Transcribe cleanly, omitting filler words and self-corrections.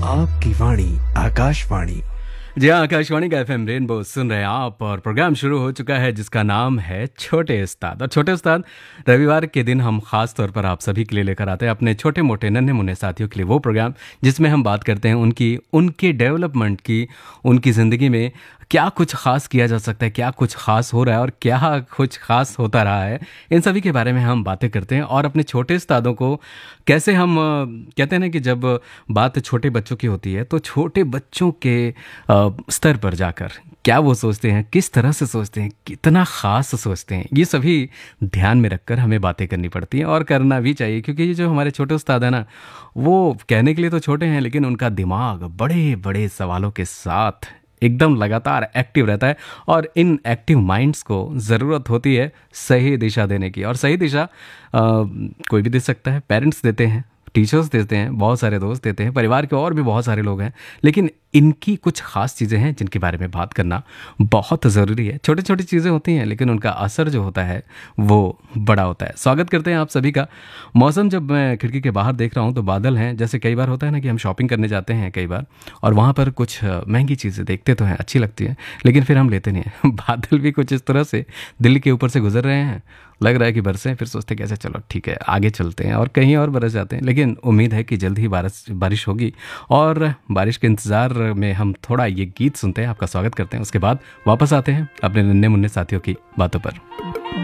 आपकी वाणी आकाशवाणी। जी हाँ, आकाशवाणी का एफएम रेनबो सुन रहे हैं आप और प्रोग्राम शुरू हो चुका है जिसका नाम है छोटे उस्ताद। और छोटे उस्ताद रविवार के दिन हम खास तौर पर आप सभी के लिए लेकर आते हैं अपने छोटे मोटे नन्हे मुन्ने साथियों के लिए वो प्रोग्राम जिसमें हम बात करते हैं उनके डेवलपमेंट की, उनकी ज़िंदगी में क्या कुछ खास किया जा सकता है, क्या कुछ खास हो रहा है और क्या कुछ खास होता रहा है, इन सभी के बारे में हम बातें करते हैं। और अपने छोटे उस्तादों को कैसे हम कहते हैं ना कि जब बात छोटे बच्चों की होती है तो छोटे बच्चों के स्तर पर जाकर क्या वो सोचते हैं, किस तरह से सोचते हैं, कितना ख़ास सोचते हैं, ये सभी ध्यान में रखकर हमें बातें करनी पड़ती हैं और करना भी चाहिए। क्योंकि ये जो हमारे छोटे उस्ताद हैं ना, वो कहने के लिए तो छोटे हैं लेकिन उनका दिमाग बड़े बड़े सवालों के साथ एकदम लगातार एक्टिव रहता है। और इन एक्टिव माइंड्स को ज़रूरत होती है सही दिशा देने की। और सही दिशा कोई भी दे सकता है, पेरेंट्स देते हैं, टीचर्स देते हैं, बहुत सारे दोस्त देते हैं, परिवार के और भी बहुत सारे लोग हैं। लेकिन इनकी कुछ खास चीज़ें हैं जिनके बारे में बात करना बहुत ज़रूरी है। छोटी छोटी चीज़ें होती हैं लेकिन उनका असर जो होता है वो बड़ा होता है। स्वागत करते हैं आप सभी का। मौसम जब मैं खिड़की के बाहर देख रहा हूँ तो बादल हैं। जैसे कई बार होता है ना कि हम शॉपिंग करने जाते हैं कई बार और वहाँ पर कुछ महंगी चीज़ें देखते तो हैं, अच्छी लगती हैं, लेकिन फिर हम लेते नहीं हैं। बादल भी कुछ इस तरह से दिल्ली के ऊपर से गुजर रहे हैं, लग रहा है कि बरसें, फिर सोचते कैसे चलो ठीक है आगे चलते हैं और कहीं और बरस जाते हैं। लेकिन उम्मीद है कि जल्द ही बारिश होगी और बारिश के इंतज़ार में हम थोड़ा ये गीत सुनते हैं, आपका स्वागत करते हैं, उसके बाद वापस आते हैं अपने नन्हे मुन्ने साथियों की बातों पर।